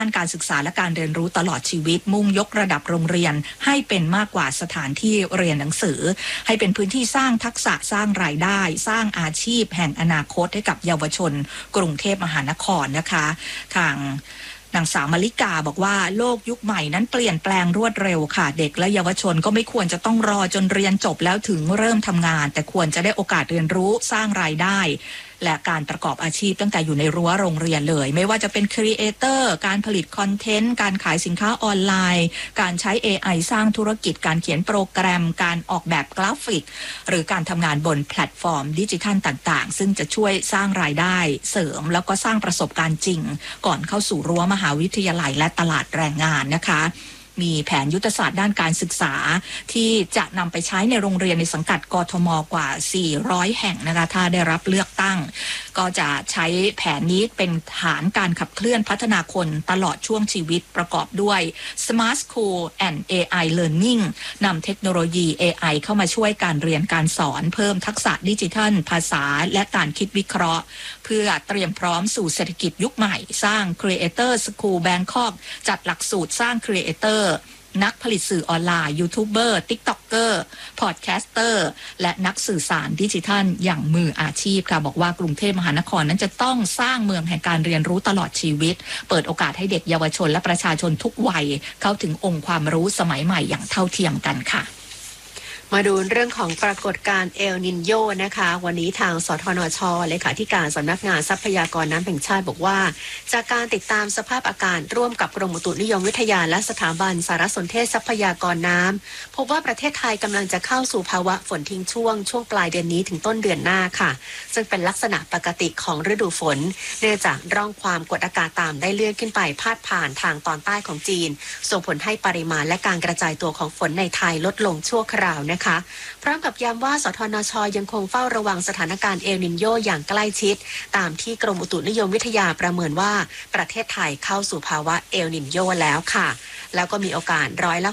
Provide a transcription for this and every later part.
ด้านการศึกษาและการเรียนรู้ตลอดชีวิตมุ่งยกระดับโรงเรียนให้เป็นมากกว่าสถานที่เรียนหนังสือให้เป็นพื้นที่สร้างทักษะสร้างรายได้สร้างอาชีพแห่งอนาคตให้กับเยาวชนกรุงเทพมหานครนะคะทางนางสาวมลิกาบอกว่าโลกยุคใหม่นั้นเปลี่ยนแปลงรวดเร็วค่ะเด็กและเยาวชนก็ไม่ควรจะต้องรอจนเรียนจบแล้วถึงเริ่มทำงานแต่ควรจะได้โอกาสเรียนรู้สร้างรายได้และการประกอบอาชีพตั้งแต่อยู่ในรั้วโรงเรียนเลยไม่ว่าจะเป็นครีเอเตอร์การผลิตคอนเทนต์การขายสินค้าออนไลน์การใช้ AI สร้างธุรกิจการเขียนโปรแกรมการออกแบบกราฟิกหรือการทำงานบนแพลตฟอร์มดิจิทัลต่างๆซึ่งจะช่วยสร้างรายได้เสริมแล้วก็สร้างประสบการณ์จริงก่อนเข้าสู่รั้วมหาวิทยาลัยและตลาดแรงงานนะคะมีแผนยุทธศาสตร์ด้านการศึกษาที่จะนำไปใช้ในโรงเรียนในสังกัดกทมกว่า400แห่งนะคะถ้าได้รับเลือกตั้งก็จะใช้แผนนี้เป็นฐานการขับเคลื่อนพัฒนาคนตลอดช่วงชีวิตประกอบด้วย Smart School and AI Learning นำเทคโนโลยี AI เข้ามาช่วยการเรียนการสอนเพิ่มทักษะดิจิทัลภาษาและการคิดวิเคราะห์เพื่อเตรียมพร้อมสู่เศรษฐกิจยุคใหม่สร้าง Creator School Bangkok จัดหลักสูตรสร้าง Creatorนักผลิตสื่อออนไลน์ยูทูบเบอร์ติ๊กต็อกเกอร์พอดแคสเตอร์และนักสื่อสารดิจิทัลอย่างมืออาชีพค่ะบอกว่ากรุงเทพมหานครนั้นจะต้องสร้างเมืองแห่งการเรียนรู้ตลอดชีวิตเปิดโอกาสให้เด็กเยาวชนและประชาชนทุกวัยเข้าถึงองค์ความรู้สมัยใหม่อย่างเท่าเทียมกันค่ะมาดูเรื่องของปรากฏการณ์เอลนินโญนะคะวันนี้ทางสทนช.เลขาธิการสำนักงานทรัพยากรน้ำแห่งชาติบอกว่าจากการติดตามสภาพอากาศร่วมกับกรมอุตุนิยมวิทยาและสถาบันสารสนเทศทรัพยากรน้ำพบว่าประเทศไทยกำลังจะเข้าสู่ภาวะฝนทิ้งช่วงปลายเดือนนี้ถึงต้นเดือนหน้าค่ะซึ่งเป็นลักษณะปกติของฤดูฝนเนื่องจากร่องความกดอากาศต่ำได้เลื่อนขึ้นไปพาดผ่านทางตอนใต้ของจีนส่งผลให้ปริมาณและการกระจายตัวของฝนในไทยลดลงชั่วคราวนะคะพร้อมกับย้ำว่าสทนช.ยังคงเฝ้าระวังสถานการณ์เอลนินโญอย่างใกล้ชิดตามที่กรมอุตุนิยมวิทยาประเมินว่าประเทศไทยเข้าสู่ภาวะเอลนินโญแล้วค่ะแล้วก็มีโอกาส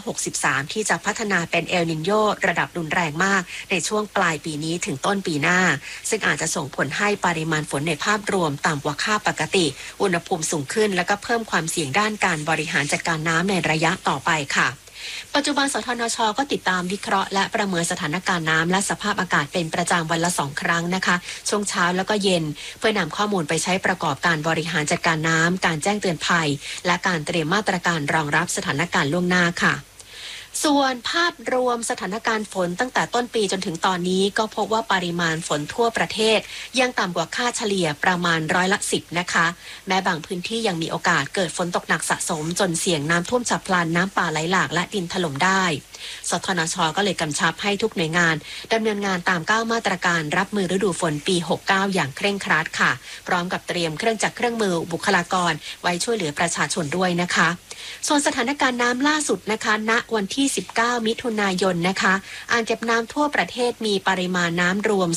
63%ที่จะพัฒนาเป็นเอลนินโญระดับรุนแรงมากในช่วงปลายปีนี้ถึงต้นปีหน้าซึ่งอาจจะส่งผลให้ปริมาณฝนในภาพรวมต่ำกว่าค่าปกติอุณหภูมิสูงขึ้นและก็เพิ่มความเสี่ยงด้านการบริหารจัดการน้ำในระยะต่อไปค่ะปัจจุบันสทนช.ก็ติดตามวิเคราะห์และประเมินสถานการณ์น้ำและสภาพอากาศเป็นประจำวันละ2 ครั้งนะคะช่วงเช้าแล้วก็เย็นเพื่อนำข้อมูลไปใช้ประกอบการบริหารจัดการน้ำการแจ้งเตือนภัยและการเตรียมมาตรการรองรับสถานการณ์ล่วงหน้าค่ะส่วนภาพรวมสถานการณ์ฝนตั้งแต่ต้นปีจนถึงตอนนี้ก็พบว่าปริมาณฝนทั่วประเทศยังต่ำกว่าค่าเฉลี่ยประมาณ10%นะคะแม้บางพื้นที่ยังมีโอกาสเกิดฝนตกหนักสะสมจนเสี่ยงน้ำท่วมฉับพลันน้ำป่าไหลหลากและดินถล่มได้สทนช.ก็เลยกำชับให้ทุกหน่วยงานดำเนินงานตาม9มาตรการรับมือฤดูฝนปี69อย่างเคร่งครัดค่ะพร้อมกับเตรียมเครื่องจักรเครื่องมือบุคลากรไว้ช่วยเหลือประชาชนด้วยนะคะส่วนสถานการณ์น้ำล่าสุดนะคะณวันที่19มิถุนายนนะคะอ่างเก็บน้ำทั่วประเทศมีปริมาณน้ำรวม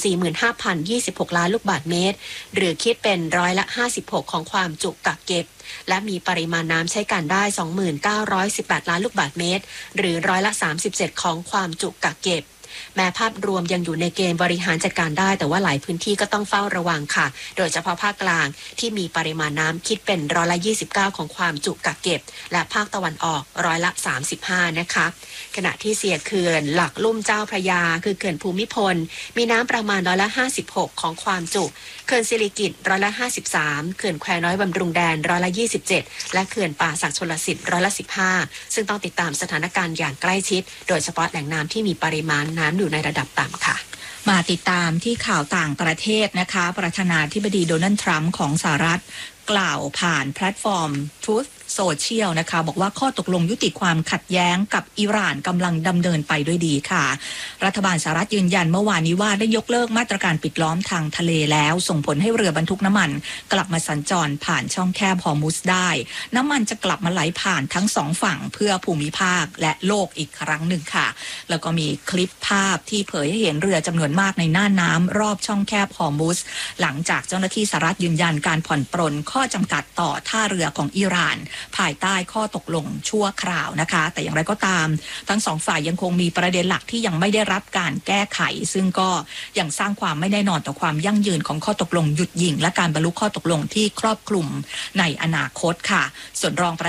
45,026 ล้านลูกบาศก์เมตรหรือคิดเป็น56%ของความจุกักเก็บและมีปริมาณน้ำใช้การได้ 2918 ล้านลูกบาศก์เมตรหรือ37%ของความจุกักเก็บแม้ภาพรวมยังอยู่ในเกณฑ์บริหารจัดการได้แต่ว่าหลายพื้นที่ก็ต้องเฝ้าระวังค่ะโดยเฉพาะภาคกลางที่มีปริมาณน้ำคิดเป็น29%ของความจุกักเก็บและภาคตะวันออก35%นะคะขณะที่เสียเขื่อนหลักลุ่มเจ้าพระยาคือเขื่อนภูมิพลมีน้ำประมาณ56%ของความจุเขื่อนสิริกิติ์53%เขื่อนแควน้อยบำรุงแดน27%และเขื่อนป่าสักชลสิทธิ์15%ซึ่งต้องติดตามสถานการณ์อย่างใกล้ชิดโดยเฉพาะแหล่งน้ำที่มีปริมาณน้ำอยู่ในระดับต่ำค่ะมาติดตามที่ข่าวต่างประเทศนะคะประธานาธิบดีโดนัลด์ทรัมป์ของสหรัฐกล่าวผ่านแพลตฟอร์ม Truthโซเชียลนะคะบอกว่าข้อตกลงยุติความขัดแย้งกับอิหร่านกำลังดำเนินไปด้วยดีค่ะรัฐบาลสหรัฐยืนยันเมื่อวานนี้ว่าได้ยกเลิกมาตรการปิดล้อมทางทะเลแล้วส่งผลให้เรือบรรทุกน้ำมันกลับมาสัญจรผ่านช่องแคบฮอร์มุซได้น้ำมันจะกลับมาไหลผ่านทั้ง2ฝั่งเพื่อภูมิภาคและโลกอีกครั้งหนึ่งค่ะแล้วก็มีคลิปภาพที่เผยให้เห็นเรือจำนวนมากในน่านน้ำรอบช่องแคบฮอร์มุซหลังจากเจ้าหน้าที่สหรัฐยืนยันการผ่อนปรนข้อจำกัดต่อท่าเรือของอิหร่านภายใต้ข้อตกลงชั่วคราวนะคะแต่อย่างไรก็ตามทั้งสองฝ่ายยังคงมีประเด็นหลักที่ยังไม่ได้รับการแก้ไขซึ่งก็ยังสร้างความไม่แน่นอนต่อความยั่งยืนของข้อตกลงหยุดยิงและการบรรลุข้อตกลงที่ครอบคลุมในอนาคตค่ะส่วนรอง